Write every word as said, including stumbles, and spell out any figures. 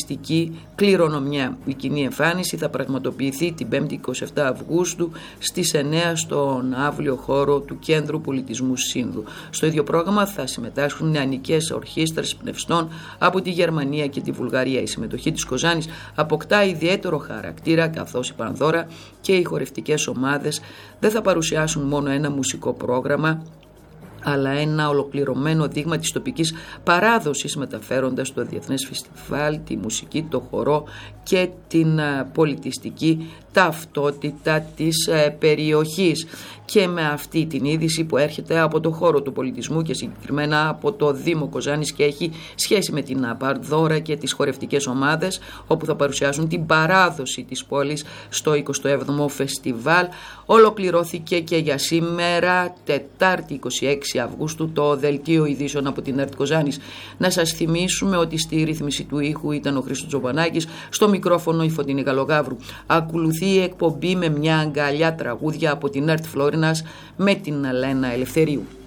πολιτιστική κληρονομιά. Η κοινή εμφάνιση θα πραγματοποιηθεί την πέμπτη εικοστή εβδόμη Αυγούστου στις εννέα στον αύλιο χώρο του Κέντρου Πολιτισμού Σύνδου. Στο ίδιο πρόγραμμα θα συμμετάσχουν νεανικές ορχήστρες πνευστών από τη Γερμανία και τη Βουλγαρία. Η συμμετοχή της Κοζάνης αποκτά ιδιαίτερο χαρακτήρα, καθώς η Πανδώρα και οι χορευτικές ομάδες δεν θα παρουσιάσουν μόνο ένα μουσικό πρόγραμμα, αλλά ένα ολοκληρωμένο δείγμα της τοπικής παράδοσης, μεταφέροντας το Διεθνές Φεστιβάλ, τη μουσική, το χορό και την πολιτιστική ταυτότητα της περιοχής. Και με αυτή την είδηση που έρχεται από το χώρο του πολιτισμού και συγκεκριμένα από το Δήμο Κοζάνης και έχει σχέση με την Πανδώρα και τις χορευτικές ομάδες, όπου θα παρουσιάσουν την παράδοση της πόλης στο εικοστό έβδομο Φεστιβάλ, ολοκληρώθηκε και για σήμερα, Τετάρτη εικοστή έκτη Αυγούστου, το δελτίο ειδήσεων από την ΕΡΤ Κοζάνης. Να σας θυμίσουμε ότι στη ρύθμιση του ήχου ήταν ο Χρήστος Τζοπανάκης, στο μικρόφωνο η Φωτεινή Γαλογάβρου. Ακολουθεί η εκπομπή με μια αγκαλιά τραγούδια από την ΕΡΤ Φλόρινας με την Αλένα Ελευθερίου.